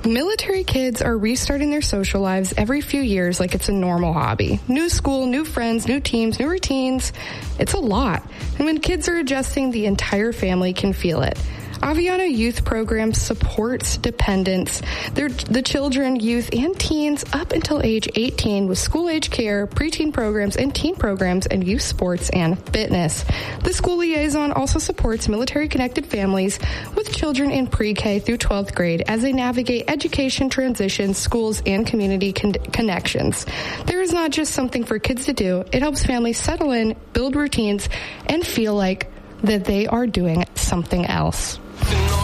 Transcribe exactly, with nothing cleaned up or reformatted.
Military kids are restarting their social lives every few years like it's a normal hobby. New school, new friends, new teams, new routines. It's a lot. And when kids are adjusting, the entire family can feel it. Aviano Youth Program supports dependents, their, the children, youth, and teens up until age eighteen with school-age care, preteen programs, and teen programs, and youth sports and fitness. The school liaison also supports military-connected families with children in pre-K through twelfth grade as they navigate education transitions, schools, and community con- connections. There is not just something for kids to do. It helps families settle in, build routines, and feel like that they are doing something else.